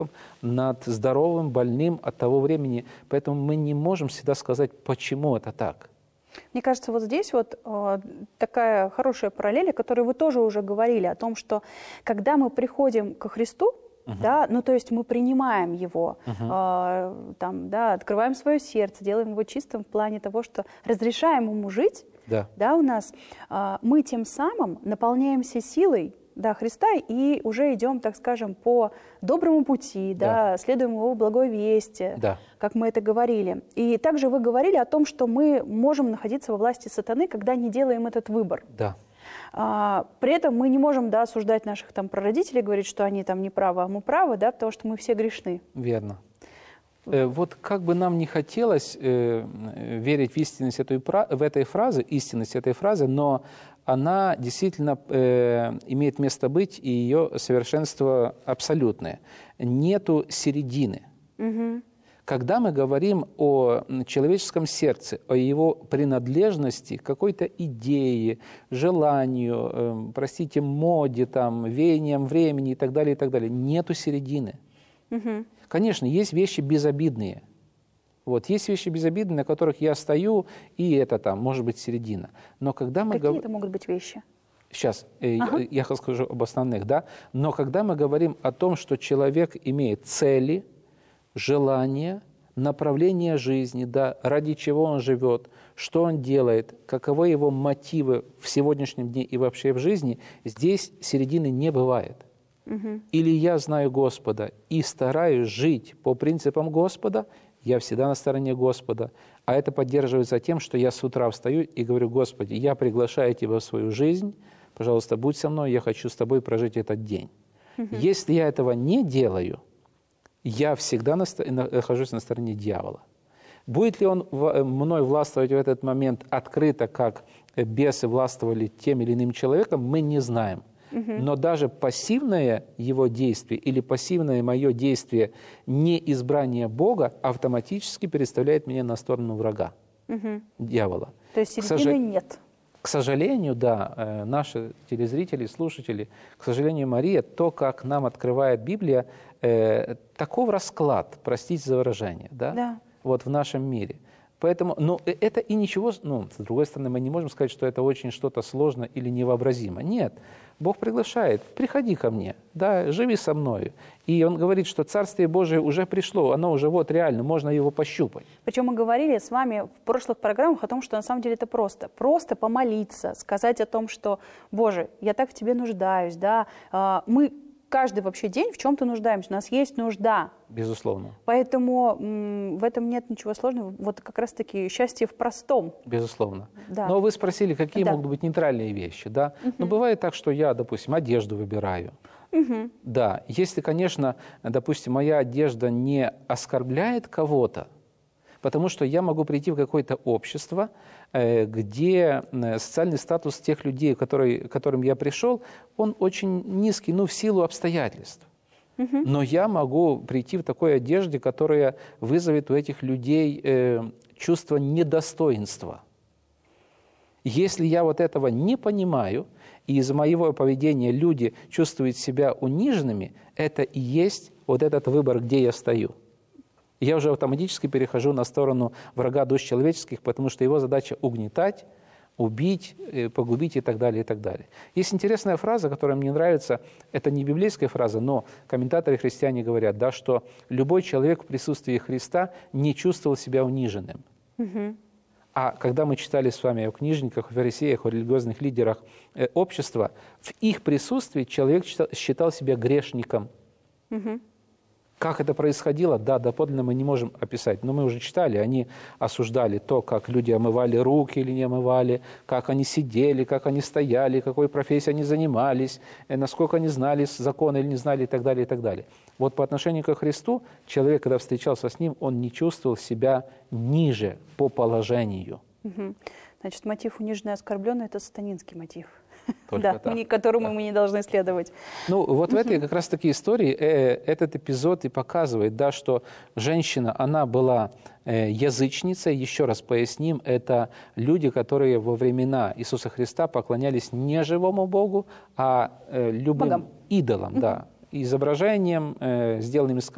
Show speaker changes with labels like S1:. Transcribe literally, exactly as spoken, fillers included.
S1: над здоровым, больным от того времени. Поэтому мы не можем всегда сказать, почему это так.
S2: Мне кажется, вот здесь вот э, такая хорошая параллель, о которой вы тоже уже говорили, о том, что когда мы приходим ко Христу, uh-huh. да, ну то есть мы принимаем Его, uh-huh. э, там, да, открываем свое сердце, делаем его чистым в плане того, что разрешаем Ему жить,
S1: да.
S2: Да, у нас, э, мы тем самым наполняемся силой, да, Христа, и уже идем, так скажем, по доброму пути, да, да, следуем Его благой вести,
S1: да.
S2: как мы это говорили. И также вы говорили о том, что мы можем находиться во власти сатаны, когда не делаем этот выбор.
S1: Да.
S2: А, при этом мы не можем, да, осуждать наших там прародителей, говорить, что они там неправы, а мы правы, да, потому что мы все грешны.
S1: Верно. Э, вот как бы нам не хотелось э, верить в истинность этой, в этой фразы, истинность этой фразы, но она действительно э, имеет место быть, и ее совершенство абсолютное. Нету середины.
S2: Угу.
S1: Когда мы говорим о человеческом сердце, о его принадлежности к какой-то идее, желанию, э, простите, моде, там, веяниям времени и так далее, и так далее, нету середины.
S2: Угу.
S1: Конечно, есть вещи безобидные. Вот, есть вещи безобидные, на которых я стою, и это там, может быть, середина. Но когда мы
S2: Какие
S1: гов...
S2: это могут быть вещи?
S1: Сейчас, э,
S2: ага.
S1: я, я расскажу об основных, да. Но когда мы говорим о том, что человек имеет цели, желания, направление жизни, да, ради чего он живет, что он делает, каковы его мотивы в сегодняшнем дне и вообще в жизни, здесь середины не бывает.
S2: Угу.
S1: Или я знаю Господа и стараюсь жить по принципам Господа, я всегда на стороне Господа. А это поддерживается тем, что я с утра встаю и говорю: Господи, я приглашаю Тебя в свою жизнь, пожалуйста, будь со мной, я хочу с Тобой прожить этот день. Uh-huh. Если я этого не делаю, я всегда нахожусь на стороне дьявола. Будет ли он мной властвовать в этот момент открыто, как бесы властвовали тем или иным человеком, мы не знаем. Но даже пассивное его действие или пассивное мое действие не избрание Бога автоматически переставляет меня на сторону врага, угу. дьявола.
S2: То есть середины
S1: сож...
S2: нет?
S1: К сожалению, да, наши телезрители, слушатели, к сожалению, Мария, то, как нам открывает Библия, э, таков расклад, простите за выражение, да?
S2: Да.
S1: Вот в нашем мире. Поэтому, ну, это и ничего, ну, с другой стороны, мы не можем сказать, что это очень что-то сложно или невообразимо. Нет, Бог приглашает: приходи ко мне, да, живи со мною. И Он говорит, что Царствие Божие уже пришло, оно уже вот реально, можно его пощупать.
S2: Причем мы говорили с вами в прошлых программах о том, что на самом деле это просто. Просто помолиться, сказать о том, что, Боже, я так в Тебе нуждаюсь, да, мы... Каждый вообще день в чем-то нуждаемся. У нас есть нужда.
S1: Безусловно.
S2: Поэтому м, в этом нет ничего сложного. Вот как раз-таки счастье в простом.
S1: Безусловно.
S2: Да.
S1: Но вы спросили, какие
S2: да.
S1: могут быть нейтральные вещи. Да?
S2: Угу.
S1: Но бывает так, что я, допустим, одежду выбираю.
S2: Угу.
S1: Да. Если, конечно, допустим, моя одежда не оскорбляет кого-то, потому что я могу прийти в какое-то общество, где социальный статус тех людей, которые, к которым я пришел, он очень низкий, ну, в силу обстоятельств. Uh-huh. Но я могу прийти в такой одежде, которая вызовет у этих людей э, чувство недостоинства. Если я вот этого не понимаю, и из-за моего поведения люди чувствуют себя униженными, это и есть вот этот выбор, где я стою. Я уже автоматически перехожу на сторону врага душ человеческих, потому что его задача угнетать, убить, погубить и так далее, и так далее. Есть интересная фраза, которая мне нравится. Это не библейская фраза, но комментаторы христиане говорят, да, что любой человек в присутствии Христа не чувствовал себя униженным. Угу. А когда мы читали с вами о книжниках, о фарисеях, о религиозных лидерах э, общества, в их присутствии человек считал, считал себя грешником. Угу. Как это происходило, да, доподлинно мы не можем описать, но мы уже читали, они осуждали то, как люди омывали руки или не омывали, как они сидели, как они стояли, какой профессией они занимались, насколько они знали закон или не знали и так далее, и так далее. Вот по отношению ко Христу человек, когда встречался с Ним, он не чувствовал себя ниже по положению.
S2: Угу. Значит, мотив униженный и оскорбленный – это сатанинский мотив.
S1: Только
S2: да,
S1: так.
S2: Мы, которому
S1: да.
S2: мы не должны следовать.
S1: Ну, вот в этой как раз-таки истории э, этот эпизод и показывает, да, что женщина, она была э, язычницей. Еще раз поясним, это люди, которые во времена Иисуса Христа поклонялись не живому Богу, а э, любым Богам. идолам, угу. да, изображением, э, сделанным из